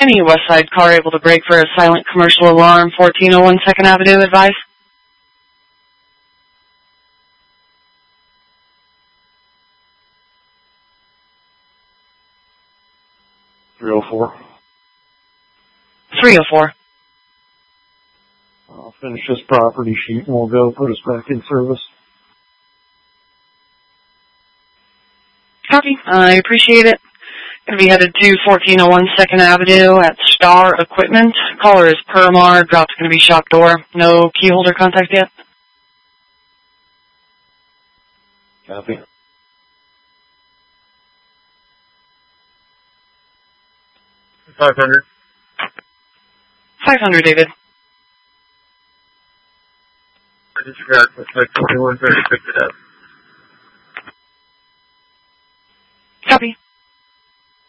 Any West Side car able to brake for a silent commercial alarm, 1401 2nd Avenue, advise? .304. 304. I'll finish this property sheet and we'll go put us back in service. Copy. I appreciate it. Going to be headed to 1401 2nd Avenue at Star Equipment. Caller is Permar. Drop's going to be shop door. No key holder contact yet? Copy. $500. 500, David. I disregard. Looks like 21 picked it up.